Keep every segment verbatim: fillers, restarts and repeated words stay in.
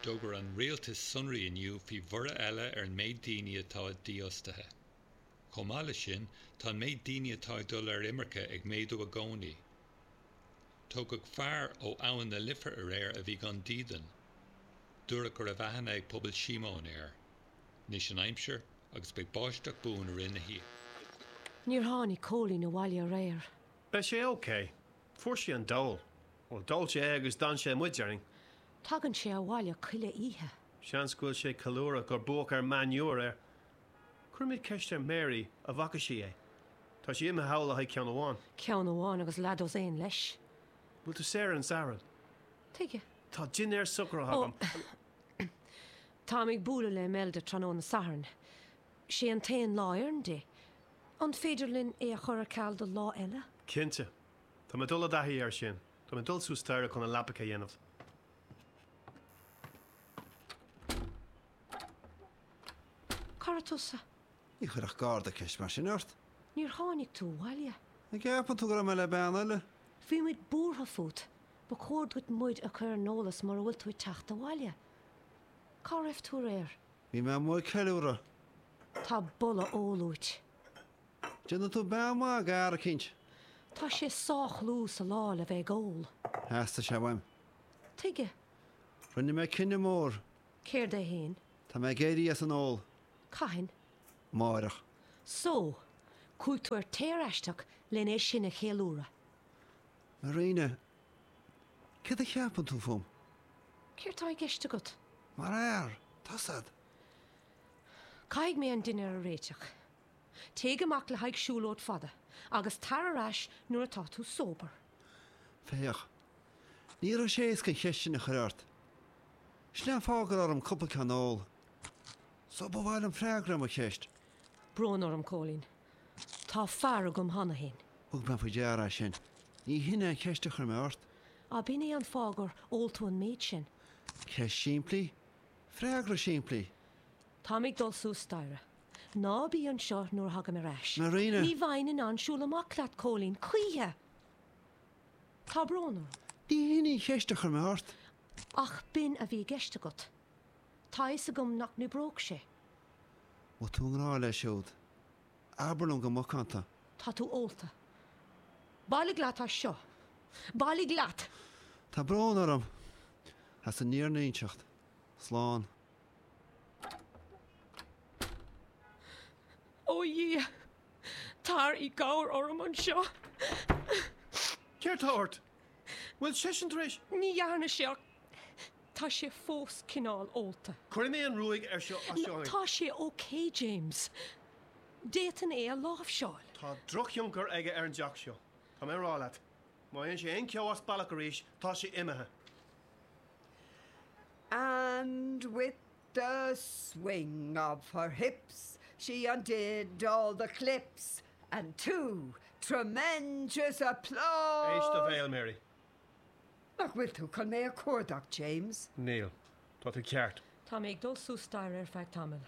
Dógur an rialtas sunraí inniu fi bhura eile ar an méid daoine atá díostathe. Chomh maith leis sin, tá an méid daoine atá dul ar imirce ag méadú a gcónaí. Tógadh fearr ó abhainn na lifar ar air a bhí gan díodan. Dúradh gur a bheithanna ag pobal Síomán air. Níos an aimseir agus beidh báisteach bún ar ina hí. Níor tháinig cólaí na bhaile réir. Be sé ócé. Fuair sé an dul. Ó dul sé agus dan sé muidearing. Tagann sé a bhaile chuile ihe. Sean scoil sé calúra gur bóg ar maniúr ar. Cruimid ceist ar Mary a bhaca sí é. Tá sí imime hawla haid ceann amháin. Ceann amháin agus leadós éon leis. Bhfuil tú séir an saran. Tuige. Tá gin ar sucr a hagam. Tá ag búla le melde tróna saran. Sé an taon láir an dé. An féidirlinn é a chur a ceall do lá eile? Cinnte. Tá me dul a dathí ar sin. Tá me dul sústáire chun a lapacha dhéanamh. Caratusa. Ní chuireach gáda ceist mar sin ort. Níor tháinig tú bhaile. I gceapan tú go me le bean eile. Bhí muid búrtha fút, ba córdúid muid a chur nólas mar bhfuil tú teachta bhaile. Cá raibh tú réir? Bhí me mu ceúra. Tá bolla ólúid. Déanna tú bean má gar a cinint. Tá sé sách lús a lá le bheith gól. Heasta sé bhaim. Tuige. Rinne me cinne mór. Céir é héin. Tá me géirí as an ól. Cahin. Máireach. Só, cúig tú ar téireisteach len é sin a chéalúra. Marina, cad a cheapan tú fum? Céir tá ag geiste gut? Mar air, tasad. Caig mé an duine ar a réiteach. Téig amach le haig siúlód fada, agus tar arás nuair atá tú sóbar. Féach, ní ra séas go cheistin na chuirt. Sneam fágar ar an cúpla canál. So ba bhhail an freigram a cheist. Brón orm cólín. Tá fear gom hana héin. Ug ben fa deara sin. Ní hinne an cheiste chur me ort. A bíine an fágur óltú an méid sin. Ceist siimplí? Freigra siimplí? Tá ag dul sústáire. Ná bí an seo nuair hagam ar eis. Marina. Ní bhain in ansúla maclaat cólín, cuithe. Tá brón orm. Ní hinne cheiste chur me ort. Ach bin a bhí geiste gut. Tá is a gom nach nu bróg sé. Mo tú ngrá le siúd. Aberlum go mocanta. Tá tú ólta. Bailí gleat a seo. Bailí gleat. Tá brón orm. Has a níor nainseacht. Sláán. Ó dhí. Tar í gáir orm an seo. Céir tá ort? Bhfuil sesin éis? Ní dhearna seach. Tá sé fós cinál ólta. Cuir mé an ruúig ar seo a seoing. Tá sé ócé, James. Détan é a láh seáil. Tá drochioncar aige ar an deach seo. Tá mé rálaat. Má on sé ein ceás bailach a rééis, tá sé imethe. And with the swing of her hips, she undid all the clips, and two tremendous applause. Éis do bhéil, Mary. Ach, bhfuil tú chun mé a cuardach, James? Níl, tá tú ceart. Tá ag dul sústáir ar feith tamil.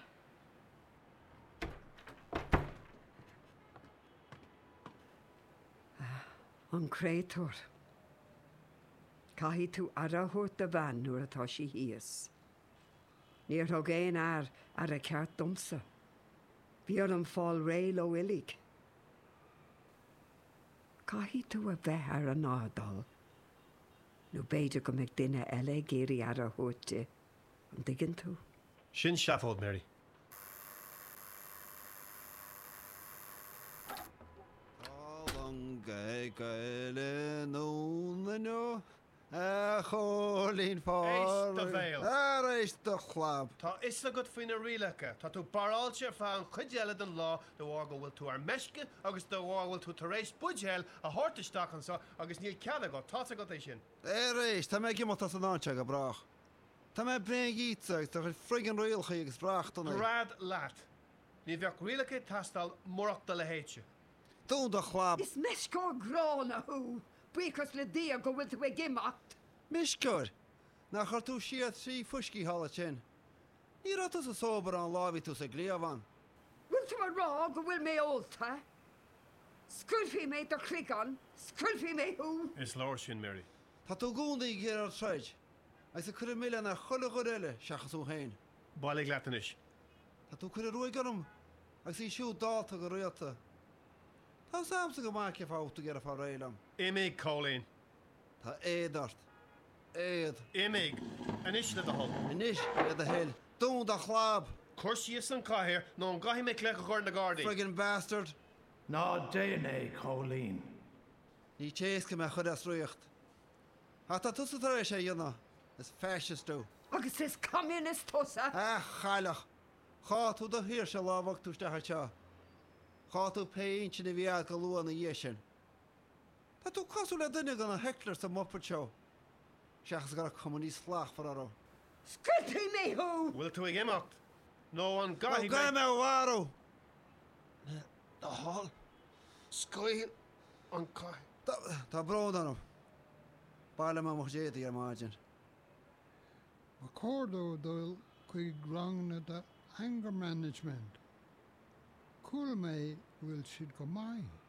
An créatúr. Caithí tú arathúirt a bhean nuair atá sí híos. Níor thug éon air ar a ceart domsa. Bhí ar an fáil réil ó ilig. Caithí tú a bheith ar an nádal. Nú beidir go meid duine eile géirí arathúirte an diggin tú. Sin seafód, Mary. Gai gaile nó na nó a cholín fá. Éis do bhéil. Ar éis do chlab. Tá is a go faoine rilecha. Tá tú baráilte fá an chuideile den lá do bhá go bhfuil tú ar meisce agus do bhá bhfuil tú tar éis budgéil a háirtaisteach an sa agus níl ceada go tá go é sin. Ar éis, tá mé gimach as an áte go brach. Tá mé brein gíteach tá chu frigan rialcha agus brach donna. Rad leat. Ní bheoh rilecha tastal morachta le héite. Dún do chlab. Is meiscór grán a thú, buchas le dia go bhfuil tú ag gimacht. Miscor, na chuir tú siad trí fuscí hála sin. Ní ratas a sóbar an lábhí tú sa gléamhan. Bhfuil tú a rá go bhfuil mé ólta? Sculfí mé do chrigan, sculfí mé hú. Is leir sin, Mary. Tá tú gúndaí gur ar treid. Agus a chuir mille na chola go eile seachas ó hain. Bailí leatanis. Tá tú chuir roiig gom agus í siú dáta go rialta. Tá samsa go máice fáta gar a fá réilam. Imig, Colleen. Tá éadart. Éad. Imig. Anis le a hol. Inis éad a héil. Dún a chláb. Cursi is an caithir, nó an gaithí me clech a chuir na gardaí. Friggin bastard. Ná déna, Colleen. Ní téasca me chud as riocht. Tá tá tusa tar éis sé dhéanana. Is fascistú. Agus is communist tusa. Ah, chailech. Chá tú do hir se lábhacht tú stechar seo. Chá tú péint na bhíad go luan na dhéisin. Tá tú cosú le duine gan na Heckler sa Muppet Show. Seachas gar a communist flach for aró. Scripty me who? Will tú ag imacht? No an Tá gaithí ga me bhharú. the hall. Scoil an caithir. Tá brón anm. Baile má mo déadaí ar máidin. Accordo dul chuig rangna de anger management. Cool mé bhfuil siad go maith.